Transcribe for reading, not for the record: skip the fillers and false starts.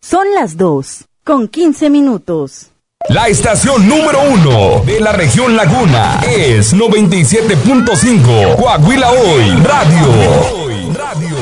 Son las 2:15. La estación número 1 de la región Laguna es 97.5 Coahuila Hoy Radio.